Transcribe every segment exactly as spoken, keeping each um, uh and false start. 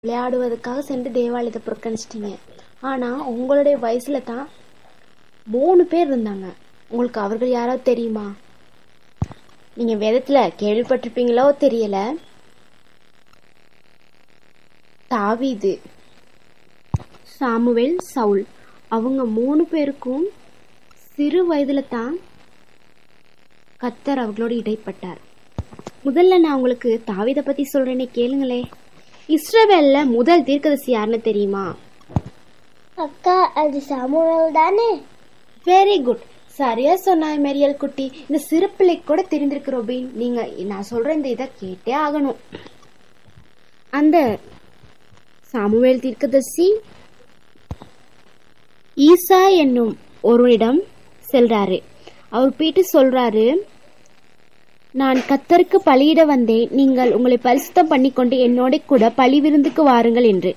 விளையாடுவதற்காக சென்று தேவாலயத்தை புறக்கணிச்சிட்டீங்க. ஆனால் உங்களுடைய வயசில் தான் மூணு பேர் இருந்தாங்க. உங்களுக்கு அவர்கள் யாராவது தெரியுமா? நீங்கள் வேதத்தில் கேள்விப்பட்டிருப்பீங்களோ தெரியல. தாவீது, சாமுவேல், சவுல் அவங்க மூணு பேருக்கும் சிறு வயதில் தான் கர்த்தர் அவர்களோடு இடைப்பட்டார். முதல்ல நான் உங்களுக்கு தாவீதை பற்றி சொல்கிறேனே கேளுங்களே. இஸ்ரவேல்ல முதல் தீர்க்கதரிசி யாருன்னு தெரியுமா? அக்கா, அது சாமுவேல் தானே? வெரி குட், சரியா சொன்னாய் மெரியல் குட்டி. இந்த சிறு பிள்ளை கூட தெரிந்திருக்கு ரோபின். நீங்க நான் சொல்ற இந்த இதை கேட்டே ஆகணும். அந்த சாமுவேல் தீர்க்கதரிசி ஈசா என்னும் ஒருவனிடம் செல்றாரு. அவர் போயிட்டு சொல்றாரு, நான் கர்த்தருக்கு பலியிட வந்தேன், நீங்கள் உங்களை பரிசுத்தம் பண்ணிக்கொண்டு என்னோட கூட பலி விருந்துக்கு வாருங்கள் என்று.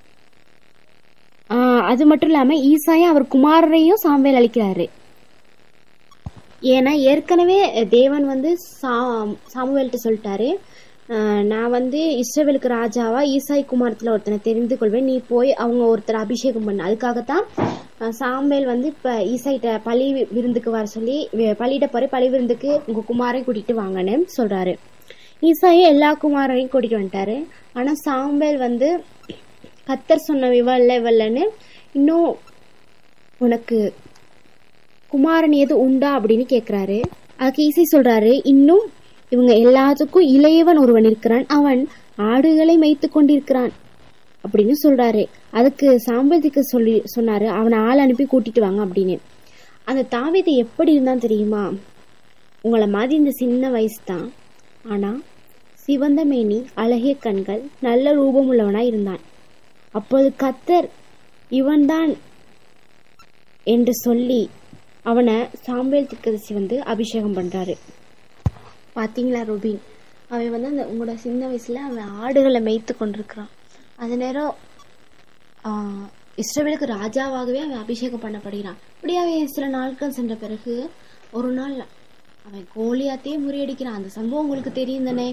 அது மட்டும் இல்லாம ஈசாயும் அவர் குமாரரையும் சாமுவேல் அளிக்கிறாரு. ஏன்னா ஏற்கனவே தேவன் வந்து சா சாமுவேல்கிட்ட சொல்லிட்டாரு, நான் வந்து இஸ்ரவேலுக்கு ராஜாவா ஈசாய் குமாரத்துல ஒருத்தனை தெரிந்து கொள்வேன், நீ போய் அவங்க ஒருத்தர் அபிஷேகம் பண்ண. அதுக்காகத்தான் சாமுவேல் வந்து இப்ப ஈசாயிட்ட பழி விருந்துக்கு வர சொல்லி பலியிட போற பழி விருந்துக்கு உங்க குமாரை கூட்டிட்டு வாங்கன்னு சொல்றாரு. ஈசாயும் எல்லா குமாரையும் கூட்டிட்டு வந்துட்டாரு. ஆனா சாமுவேல் வந்து கர்த்தர் சொன்ன இவல்ல இவல்லன்னு இன்னும் உனக்கு குமாரன் எது உண்டா அப்படின்னு கேக்குறாரு. அதுக்கு ஈசை சொல்றாரு, இன்னும் இவங்க எல்லாத்துக்கும் இளையவன் ஒருவன் இருக்கிறான், அவன் ஆடுகளை மேய்த்து கொண்டிருக்கிறான் அப்படின்னு சொல்றாரு. அதுக்கு சாம்பலுக்கு சொல்லி சொன்னாரு, அவனை ஆள் அனுப்பி கூட்டிட்டு வாங்க அப்படின்னு. அந்த தாவீது எப்படி இருந்தான் தெரியுமா? உங்களை மாதிரி இந்த சின்ன வயசு தான், ஆனா சிவந்த மேனி, அழகிய கண்கள், நல்ல ரூபம் உள்ளவனா இருந்தான். அப்போது கர்த்தர் இவன்தான் என்று சொல்லி அவனை சாமுவேல் தீர்க்கதரிசி வந்து அபிஷேகம் பண்றாரு. பாத்தீங்களா ரோபின்? அவன் வந்து அந்த உங்களோட சின்ன வயசுல அவன் ஆடுகளை மேய்த்து கொண்டிருக்கிறான். அது நேரம் ஆஹ் இஸ்ரவேலுக்கு ராஜாவாகவே அவன் அபிஷேகம் பண்ணப்படுகிறான். இப்படியே அவன் சில நாட்கள் சென்ற பிறகு ஒரு நாள் அவன் கோலியாத்தையே முறியடிக்கிறான். அந்த சம்பவம் உங்களுக்கு தெரியும் தானே?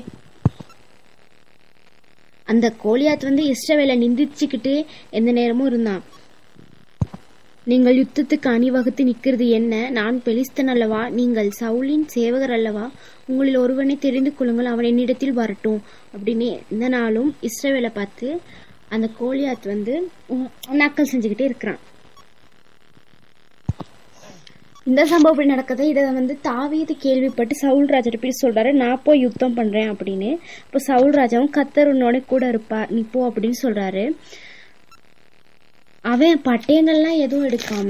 அந்த கோலியாத் வந்து இஸ்ரவேலை நிந்திச்சுக்கிட்டு எந்த நேரமும் இருந்தான். நீங்கள் யுத்தத்துக்கு அணிவகுத்து நிற்கிறது என்ன? நான் பெலிஸ்தன் அல்லவா? நீங்கள் சவுலின் சேவகர் அல்லவா? உங்களில் ஒருவனை தெரிந்து கொள்ளுங்கள், அவன் என்னிடத்தில் வரட்டும் அப்படின்னு இந்த நாளும் இஸ்ரவேலை பார்த்து அந்த கோலியாத் வந்து நக்கல் செஞ்சுக்கிட்டே இருக்கிறான். இந்த சம்பவம் இப்படி நடக்குது. இதை வந்து தாவீது கேள்விப்பட்டு சவுல் ராஜா போய் சொல்றாரு, நான் போய் யுத்தம் பண்றேன் அப்படின்னு. இப்போ சவுல் ராஜாவும் கர்த்தர் உன்னோட கூட இருப்பார், நீ போ அப்படின்னு சொல்றாரு. அவன் பட்டயங்கள்லாம் எதுவும் எடுக்காம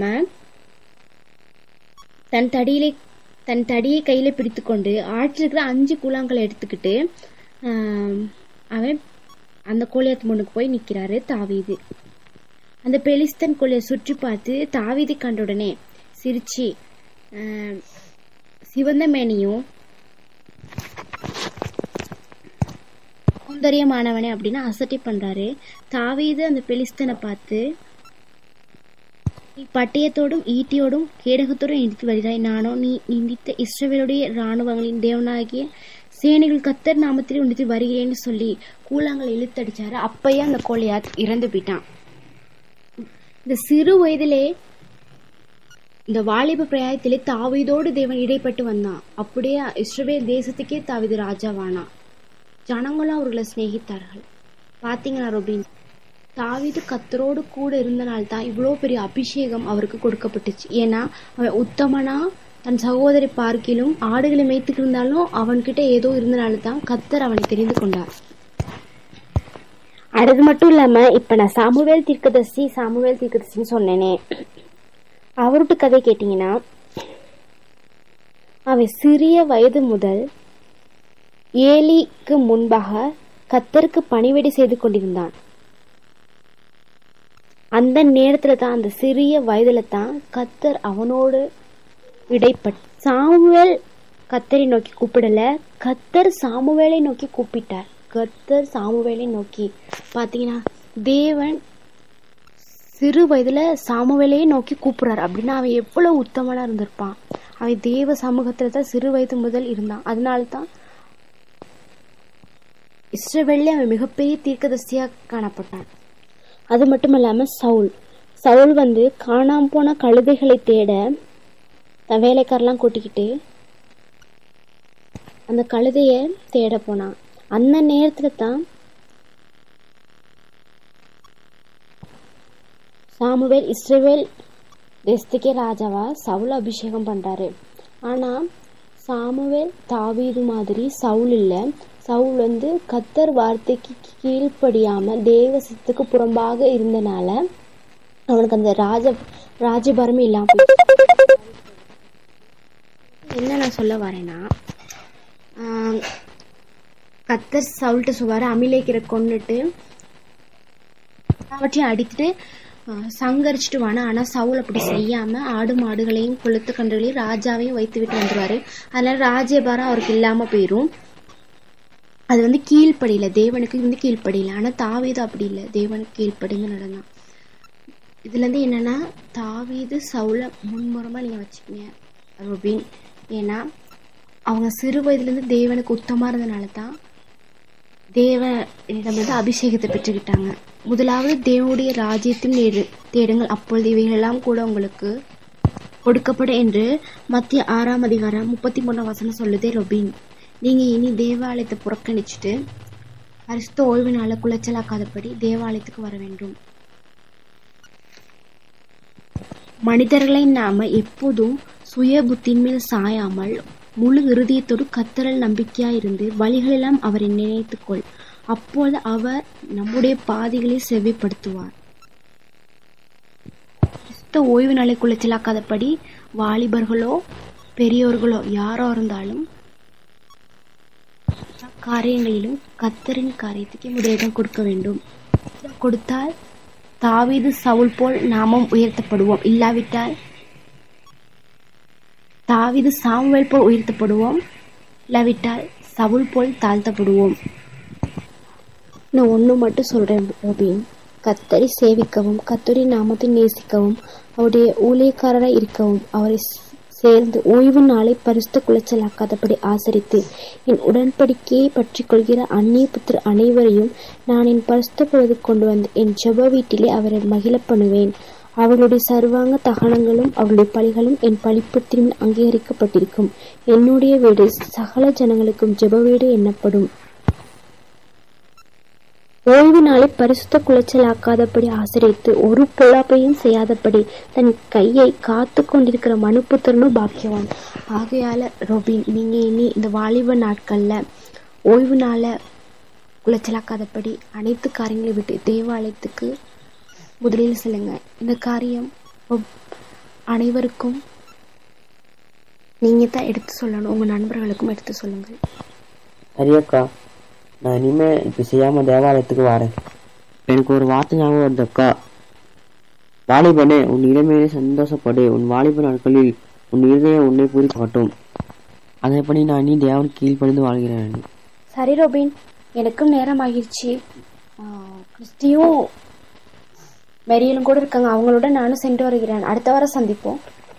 தன் தடியிலே தன் தடியை கையில பிடித்து கொண்டு ஆற்றில் இருக்கிற அஞ்சு கூழாங்களை எடுத்துக்கிட்டு ஆஹ் அவன் அந்த கோலியாத் முன்னுக்கு போய் நிக்கிறாரு தாவீது. அந்த பெலிஸ்தன் கோலியை சுற்றி பார்த்து தாவீது கண்ட உடனே சிரிச்சு, ஆஹ் சிவந்த மேனியும் சௌந்தரியமானவனே அப்படின்னு அசட்டை பண்றாரு. தாவீது அந்த பெலிஸ்தனை பார்த்து, நீ பட்டயத்தோடும் ஈட்டியோடும் கேடகத்தோடும் நிறுத்தி வருகிறாய், நானோ நீ நிந்தித்த இஸ்ரவேலுடைய இராணுவங்களின் தேவனாகிய சேனைகள் கர்த்தர் நாமத்திலே உண்டித்து வருகிறேன்னு சொல்லி கூழாங்களை இழுத்தடிச்சாரு. அப்பயே அந்த கோலியாத் இறந்து போயிட்டான். இந்த சிறு வயதிலே இந்த வாலிப பிராயத்திலே தாவீதோடு தேவன் இடைப்பட்டு வந்தான். அப்படியே இஸ்ரவேல் தேசத்துக்கே தாவீது ராஜாவானான். ஜனங்களும் அவர்களை சிநேகித்தார்கள். பாத்தீங்களா ரோபின்? தாவீது கர்த்தரோடு கூட இருந்தனால்தான் இவ்வளோ பெரிய அபிஷேகம் அவருக்கு கொடுக்கப்பட்டுச்சு. ஏன்னா அவன் உத்தமனா தன் சகோதரி பார்க்கிலும் ஆடுகளை மேய்த்துக்கு இருந்தாலும் அவன்கிட்ட ஏதோ இருந்தனால தான் கர்த்தர் அவனை தெரிந்து கொண்டார். அது மட்டும் இல்லாம இப்ப நான் சாமுவேல் தீர்க்கதரிசி சாமுவேல் தீர்க்கதரிசின்னு சொன்னேனே, அவருடைய கதை கேட்டீங்கன்னா, அவன் சிறிய வயது முதல் ஏலிக்கு முன்பாக கர்த்தருக்கு பணிவிடை செய்து கொண்டிருந்தான். அந்த நேரத்துல தான், அந்த சிறிய வயதுல தான் கர்த்தர் அவனோடு இடைப்பட்ட. சாமுவேல் கர்த்தரை நோக்கி கூப்பிடல, கர்த்தர் சாமுவேலை நோக்கி கூப்பிட்டார். கர்த்தர் சாமுவேலை நோக்கி. பாத்தீங்கன்னா தேவன் சிறு வயதுல சாமுவேலையே நோக்கி கூப்பிடுறாரு அப்படின்னா அவன் எவ்வளவு உத்தமனா இருந்திருப்பான். அவன் தேவ சமூகத்துல தான் சிறு வயது முதல் இருந்தான். அதனால தான் இஸ்ரவேலிலே அவன் மிகப்பெரிய தீர்க்கதரிசியாக காணப்பட்டான். அது மட்டும் இல்லாமல் சவுல் சவுல் வந்து காணாம போன கழுதைகளை தேட தன் வேலைக்காரெல்லாம் கூட்டிக்கிட்டு அந்த கழுதைய தேட போனான். அந்த நேரத்துல தான் சாமுவேல் இஸ்ரவேல் தேசத்துக்கே ராஜாவா சவுல் அபிஷேகம் பண்றாரு. ஆனா சாமுவேல் தாவீது மாதிரி சவுல் இல்லை. சவுல் வந்து கத்தர் வார்த்தைக்கு கீழ்ப்படியாம தேவசத்துக்கு புறம்பாக இருந்தனால அவனுக்கு அந்த ராஜ ராஜபாரமே இல்லாம போயிடுச்சு. என்ன நான் சொல்ல வரேன்னா, ஆஹ் கத்தர் சவுல்கிட்ட சொல்வாரு, அமிலேக்கிற கொன்னுட்டு அவற்றையும் அடித்துட்டு சங்கரிச்சுட்டு வானா. ஆனா சவுல் அப்படி செய்யாம ஆடு மாடுகளையும் கொளுத்து கன்றுகளையும் ராஜாவையும் வைத்து விட்டு வந்துருவாரு. அதனால ராஜ்யபாரம் அவருக்கு இல்லாம போயிரும். அது வந்து கீழ்ப்படியில, தேவனுக்கு வந்து கீழ்ப்படியில. ஆனா தாவீது அப்படி இல்லை, தேவனுக்கு கீழ்ப்படிந்து நடந்தான். இதுல இருந்து என்னன்னா, தாவீது சவுல முன்முறமா நீங்க வச்சுக்கீங்க ரோபின். ஏன்னா அவங்க சிறு வயதுல இருந்து தேவனுக்கு உத்தமா இருந்தனால தான் தேவனிடம் வந்து அபிஷேகத்தை பெற்றுக்கிட்டாங்க. முதலாவது தேவனுடைய ராஜ்யத்தின் தேடுங்கள், அப்பொழுது இவைகளெல்லாம் கூட உங்களுக்கு கொடுக்கப்படும் என்று மத்திய ஆறாம் அதிகாரம் முப்பத்தி மூணாம் வசனம் சொல்லுதே ரோபின். நீங்க இனி தேவாலயத்தை புறக்கணிச்சுட்டு பரிசுத்த ஓய்வு நாள குலைச்சலாக்காதபடி தேவாலயத்துக்கு வர வேண்டும். மனிதர்களை நாம எப்போதும் சுய புத்தின் மேல் சாயாமல் முழு இருதயத்தோடு கத்தரல் நம்பிக்கையா இருந்து வழிகளெல்லாம் அவரை நினைத்துக்கொள். அப்போது அவர் நம்முடைய பாதைகளை செவ்விப்படுத்துவார். ஓய்வு நாளை குலைச்சலாக்காதபடி வாலிபர்களோ பெரியோர்களோ யாரோ இருந்தாலும் காரியங்களிலும் கத்தரின் காரியத்துக்கு முதலிடம் கொடுக்க வேண்டும். கொடுத்தால் தாவீது சவுல் போல் நாமும் உயர்த்தப்படுவோம். இல்லாவிட்டால் தாவீது சாமுவேல் போல் உயர்த்தப்படுவோம். இல்லாவிட்டால் சவுல் போல் தாழ்த்தப்படுவோம். நான் ஒன்று மட்டும் சொல்றேன் ரோபின், கத்தரை சேவிக்கவும் கத்தரின் நாமத்தை நேசிக்கவும் அவருடைய ஊழியக்காரராய் இருக்கவும் அவரை சேர்ந்து ஓய்வு நாளை பரிசுத்த குலைச்சலாக்காதபடி ஆசரித்து என் உடன்படிக்கையை பற்றி கொள்கிற அந்நிய புத்திர அனைவரையும் நான் என் பரிசுத்த பொழுது கொண்டு வந்து என் ஜெப வீட்டிலே அவரை மகிழ பண்ணுவேன். அவர்களுடைய சர்வாங்க தகனங்களும் அவருடைய பலிகளும் என் பலிப்பத்திலும் அங்கீகரிக்கப்பட்டிருக்கும். என்னுடைய வீடு சகல ஜனங்களுக்கும் ஜெப வீடு எண்ணப்படும். ஓய்வு நாளை பரிசுத்த குலைச்சலாக்காதபடி ஆசிரியத்து ஒரு பொல்லாப்பையும் செய்யாதபடி தன் கையை காத்து கொண்டிருக்கிற மனுப்புத்திரனும் பாக்கியவான். ஆகையால ரோபின், நீங்க இனி இந்த வாலிப நாட்கள்ல ஓய்வு நாள குலைச்சலாக்காதபடி அனைத்து காரியங்களை விட்டு தேவாலயத்துக்கு முதலில் செல்லுங்க. இந்த காரியம் அனைவருக்கும் நீங்க தான் எடுத்து சொல்லணும், உங்க நண்பர்களுக்கும் எடுத்து சொல்லுங்கள். சரியக்கா, நான் இனிமே இப்ப செய்யாம தேவாலயத்துக்கு வரேன். எனக்கு ஒரு வார்த்தை ஞாபகம் வருதுக்கா. வாலிபனே, உன் இளமையிலே சந்தோஷப்படு, உன் வாலிப நாட்களில் உன் இருதயம் உன்னை பூரிக்கட்டும். அதேபடி நான் இனி தேவன் கீழ்ப்படிந்து வாழ்கிறேன். சரி ரோபின், எனக்கும் நேரம் ஆகிடுச்சு. கிறிஸ்டியும் மெரியலும் கூட இருக்காங்க, அவங்களோட நானும் சென்று வருகிறேன். அடுத்த வாரம் சந்திப்போம்.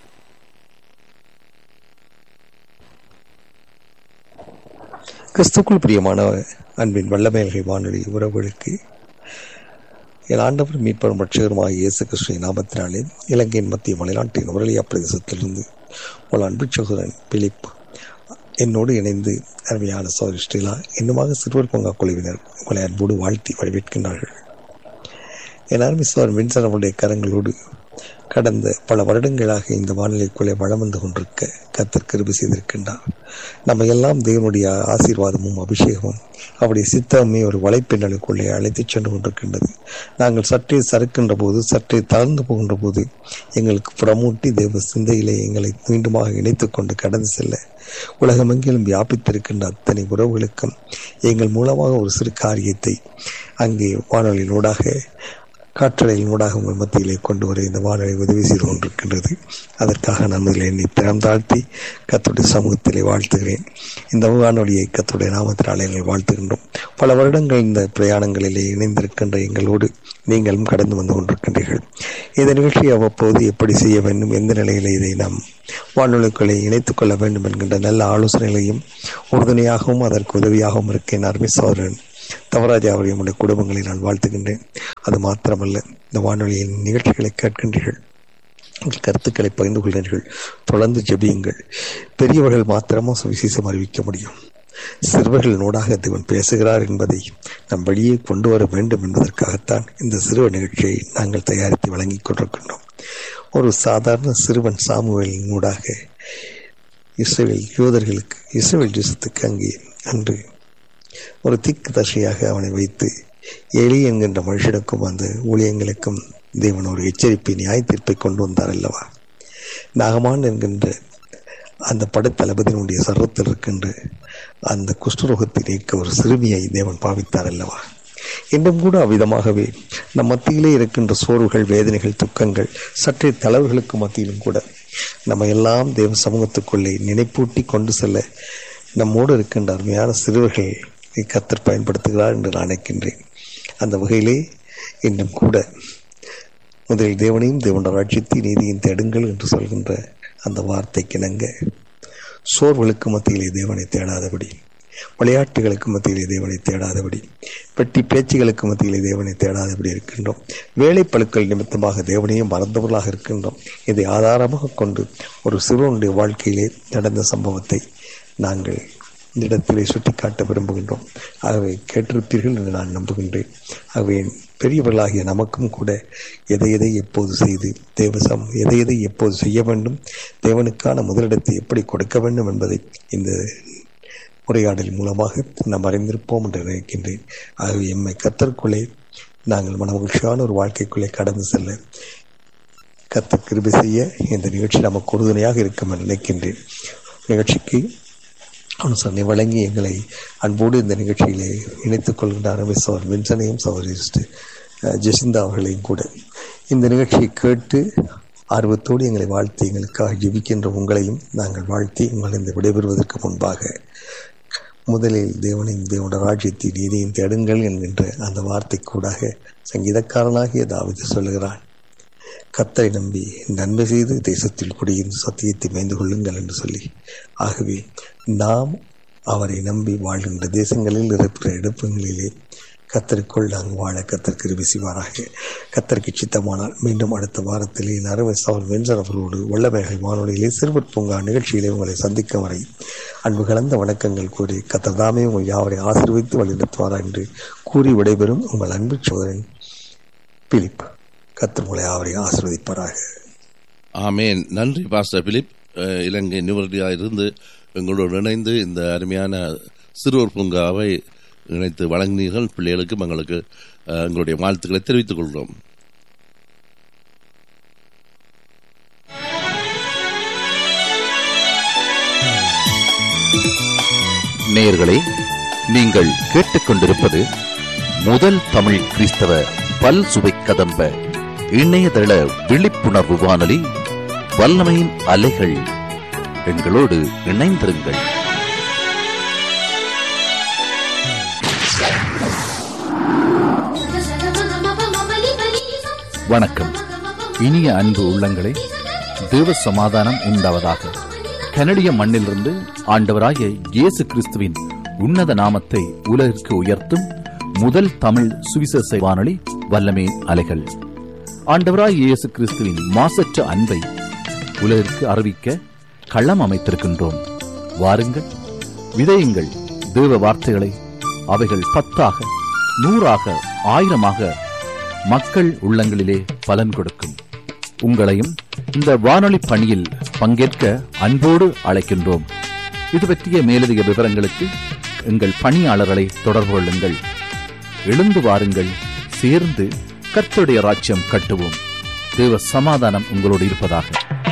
கிறிஸ்துக்குள் பிரியமான அன்பின் வல்லமையல்கை வானொலி உறவுகளுக்கு என் ஆண்டவர் மீட்பரும் ரட்சகருமாக இயேசு கிறிஸ்துவின் நாமத்தினாலே இலங்கையின் மத்திய மலைநாட்டின் உரலியா பிரதேசத்திலிருந்து உங்கள் அன்பு சகோதரன் பிலிப் என்னோடு இணைந்து அருமையான சகோதரி ஸ்ரீலா இன்னுமாக சிறுவர் பூங்கா குழுவினர் உங்களை அன்போடு வாழ்த்தி வரவேற்கின்றார்கள். என் அருமை சகோதரன் வின்சன் அவருடைய கரங்களோடு கடந்த பல வருடங்களாக இந்த வானிலைக்குள்ளே வளம் வந்து கொண்டிருக்க கர்த்தர் கிருபை செய்திருக்கின்றார். நம்ம எல்லாம் தேவனுடைய ஆசீர்வாதமும் அபிஷேகமும் அவருடைய சித்தமே ஒரு வலைப்பின்னலுக்குள்ளே அழைத்து சென்று கொண்டிருக்கின்றது. நாங்கள் சற்றே சறுக்கின்ற போது, சற்றே தளர்ந்து போகின்ற போது எங்களுக்கு புறமூட்டி தேவ சிந்தையிலே எங்களை மீண்டுமாக இணைத்து கொண்டு கடந்து செல்ல உலகமெங்கிலும் வியாபித்திருக்கின்ற அத்தனை உறவுகளுக்கும் எங்கள் மூலமாக ஒரு சிறு காரியத்தை அங்கே வானொலியினூடாக காற்றலையின் ஊடாக உங்கள் மத்தியிலே கொண்டு வர இந்த வானொலி உதவி செய்து கொண்டிருக்கின்றது. அதற்காக நான் முதலில் என்னை திறம் தாழ்த்தி கர்த்தருடைய சமூகத்திலே வாழ்த்துகிறேன். இந்த வானொலியை கர்த்தருடைய நாமத்தினாலே எங்களை வாழ்த்துகின்றோம். பல வருடங்கள் இந்த பிரயாணங்களிலே இணைந்திருக்கின்ற எங்களோடு நீங்களும் கடந்து வந்து கொண்டிருக்கின்றீர்கள். இந்த நிகழ்ச்சியை அவ்வப்போது எப்படி செய்ய வேண்டும், எந்த நிலையில இதை நாம் வானொலிகளை இணைத்துக் கொள்ள வேண்டும் என்கின்ற நல்ல ஆலோசனைகளையும் உறுதுணையாகவும் அதற்கு உதவியாகவும் இருக்கேன் அருமை சகோதரன் தவராஜா அவரை நம்முடைய குடும்பங்களை நான் வாழ்த்துகின்றேன். அது மாத்திரமல்ல, இந்த வானொலியின் நிகழ்ச்சிகளை கேட்கின்றீர்கள், உங்கள் கருத்துக்களை பகிர்ந்து கொள்கிறீர்கள். தொடர்ந்து ஜெபியுங்கள். பெரியவர்கள் மாத்திரமா சுவிசேஷம் அறிவிக்க முடியும். சிறுவர்கள் நூடாக தேவன் பேசுகிறார் என்பதை நம் வழியே கொண்டு வர வேண்டும் என்பதற்காகத்தான் இந்த சிறுவ நிகழ்ச்சியை நாங்கள் தயாரித்து வழங்கிக் கொண்டிருக்கின்றோம். ஒரு சாதாரண சிறுவன் சாமுவேலின் நூடாக இஸ்ரவேல் யூதர்களுக்கு, இஸ்ரவேல் தேசத்துக்கு அங்கே அன்று ஒரு திக்கு தர்ஷியாக அவனை வைத்து எலி என்கின்ற மனுஷனுக்கும் அந்த ஊழியங்களுக்கும் தேவன் ஒரு எச்சரிப்பை, நியாய தீர்ப்பை கொண்டு வந்தார் அல்லவா. நாகமான் என்கின்ற அந்த படைத்தளபதியினுடைய சர்வத்தில் இருக்கின்ற அந்த குஷ்டரோகத்தை நீக்க ஒரு சிறுமியை தேவன் பாவித்தார் அல்லவா. இன்றும் கூட அவ்விதமாகவே நம் மத்தியிலே இருக்கின்ற சோர்வுகள், வேதனைகள், துக்கங்கள், சற்றே தளவுகளுக்கு மத்தியிலும் கூட நம்ம எல்லாம் தேவ சமூகத்துக்குள்ளே நினைப்பூட்டி கொண்டு செல்ல நம்மோடு இருக்கின்ற அருமையான சிறுவர்களை கர்த்தர் பயன்படுத்துகிறார் என்று நான் நினைக்கின்றேன். அந்த வகையிலே இன்னும் கூட முதலில் தேவனையும் தேவனுடைய ராஜ்யத்தை நீதியின் தேடுங்கள் என்று சொல்கின்ற அந்த வார்த்தைக்கு இணங்க சோர்வுகளுக்கு மத்தியிலே தேவனை தேடாதபடி, விளையாட்டுகளுக்கு மத்தியிலே தேவனை தேடாதபடி, பெட்டி பேச்சுகளுக்கு மத்தியிலே தேவனை தேடாதபடி இருக்கின்றோம். வேலை பழுக்கள் நிமித்தமாக தேவனையும் மறந்தவர்களாக இருக்கின்றோம். இதை ஆதாரமாக கொண்டு ஒரு சிறுவனுடைய வாழ்க்கையிலே நடந்த சம்பவத்தை நாங்கள் இந்த இடத்திலே சுட்டிக்காட்ட விரும்புகின்றோம். ஆகவே கேட்டிருப்பீர்கள் என்று நான் நம்புகின்றேன். ஆகவே பெரியவர்களாகிய நமக்கும் கூட எதை எதை எப்போது செய்து தேவசம் எதை எதை எப்போது செய்ய வேண்டும், தேவனுக்கான முதலிடத்தை எப்படி கொடுக்க வேண்டும் என்பதை இந்த உரையாடல் மூலமாக நாம் அறிந்திருப்போம் என்று நினைக்கின்றேன். ஆகவே எம்மை கர்த்தருக்குள்ளே நாங்கள் மனமகிழ்ச்சியான ஒரு வாழ்க்கைக்குள்ளே கடந்து செல்ல கர்த்தர் கிருபை செய்ய இந்த நிகழ்ச்சி நமக்கு உறுதுணையாக இருக்கும் என்று நினைக்கின்றேன். நிகழ்ச்சிக்கு அனுசரணை வழங்கி எங்களை அன்போடு இந்த நிகழ்ச்சியிலே இணைத்துக் கொள்கின்ற அரபி சவர் வின்சனையும் சவரிஸ்ட் ஜெசிந்தா அவர்களையும் கூட இந்த நிகழ்ச்சியை கேட்டு ஆர்வத்தோடு எங்களை வாழ்த்தி எங்களுக்காக ஜெபிக்கின்ற உங்களையும் நாங்கள் வாழ்த்தி உங்களை இந்த விடைபெறுவதற்கு முன்பாக முதலில் தேவனையும் தேவனுடைய ராஜ்யத்தை நீதியும் தேடுங்கள் என்கின்ற அந்த வார்த்தை கூடாக சங்கீதக்காரனாகிய தாவீது சொல்லுகிறான், கர்த்தரை நம்பி நன்மை செய்து தேசத்தில் குடியிருந்து சத்தியத்தை மேய்ந்து கொள்ளுங்கள் என்று சொல்லி. ஆகவே நாம் அவரை நம்பி வாழ்கின்ற தேசங்களில் இருக்கிற இடப்பங்களிலே கர்த்தருக்குள் நாங்கள் வாழ கர்த்தர் கிருபை செய்வாராக. கர்த்தருக்கு சித்தமானால் மீண்டும் அடுத்த வாரத்திலே நரவை சவர் வெஞ்சர் அவர்களோடு வல்லமைகள் வானொலியிலே சிறுவர் பூங்கா நிகழ்ச்சியிலே உங்களை சந்திக்கும் வரை அன்பு கலந்த வணக்கங்கள் கூறி கர்த்தர் தாமே உங்கள் யாவரை ஆசீர்வதித்து வழிநடத்துவாரா என்று கூறி விடைபெறும் உங்கள் அன்பு சோதரன் பிலிப். கர்த்தர் உங்களை யாவரை ஆசீர்வதிப்பாராக. ஆமேன். நன்றி பாஸ்டர் பிலிப். இலங்கை நிவர்த்தியாக இருந்து எங்களோடு இணைந்து இந்த அருமையான சிறுவர் பூங்காவை இணைத்து வழங்கினீர்கள். பிள்ளைகளுக்கும் எங்களுக்கு எங்களுடைய வாழ்த்துக்களை தெரிவித்துக் கொள்கிறோம். நேயர்களே, நீங்கள் கேட்டுக்கொண்டிருப்பது முதல் தமிழ் கிறிஸ்தவ பல் சுவை கதம்ப இணையதள விழிப்புணர்வு வானொலி வல்லமையின் அலைகள். எங்களோடு இணைந்திருங்கள். வணக்கம். இனிய அன்பு உள்ளங்களே, தேவ சமாதானம் உண்டாவதாக. கனடிய மண்ணிலிருந்து ஆண்டவராகிய இயேசு கிறிஸ்துவின் உன்னத நாமத்தை உலகிற்கு உயர்த்தும் முதல் தமிழ் சுவிசேஷ வானொலி வல்லமே அலைகள். ஆண்டவராகிய இயேசு கிறிஸ்துவின் மாசற்ற அன்பை உலகிற்கு அறிவிக்க களம் அமைத்திருக்கின்றோம். வாருங்கள், விதையுங்கள் தேவ வார்த்தைகளை. அவைகள் பத்தாக, நூறாக, ஆயிரமாக மக்கள் உள்ளங்களிலே பலன் கொடுக்கும். உங்களையும் இந்த வானொலி பணியில் பங்கேற்க அன்போடு அழைக்கின்றோம். இது பற்றிய மேலதிக விவரங்களுக்கு எங்கள் பணியாளர்களை தொடர்பு கொள்ளுங்கள். எழுந்து வாருங்கள், சேர்ந்து கர்த்தருடைய ராஜ்யம் கட்டுவோம். தேவ சமாதானம் உங்களோடு இருப்பதாக.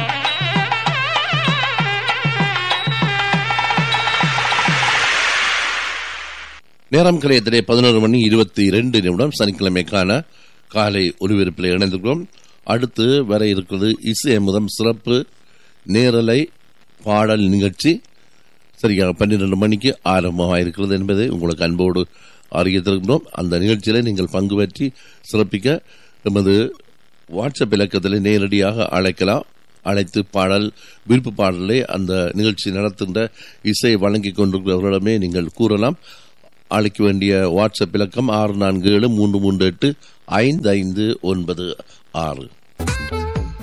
நேரம் கலையத்திலே பதினோரு மணி இருபத்தி இரண்டு நிமிடம் சனிக்கிழமைக்கான காலை ஒலிபரப்பில் இணைந்திருக்கிறோம். அடுத்து வர இருக்கிறது இசை முதம் சிறப்பு நேரலை பாடல் நிகழ்ச்சி. சரியாக பன்னிரண்டு மணிக்கு ஆரம்பமாக இருக்கிறது என்பதை உங்களுக்கு அன்போடு அறிவித்திருக்கிறோம். அந்த நிகழ்ச்சியில் நீங்கள் பங்கு பற்றி சிறப்பிக்க எமது வாட்ஸ்அப் இலக்கத்தில் நேரடியாக அழைக்கலாம். அழைத்து பாடல் விருப்பு பாடலை அந்த நிகழ்ச்சி நடத்துகின்ற இசை வழங்கி கொண்டிருக்கிறவர்களிடமே நீங்கள் கூறலாம். அழைக்க வேண்டிய வாட்ஸ்அப் இலக்கம் ஆறு நான்கு ஏழு மூன்று மூன்று எட்டு ஐந்து ஐந்து ஒன்பது ஆறு.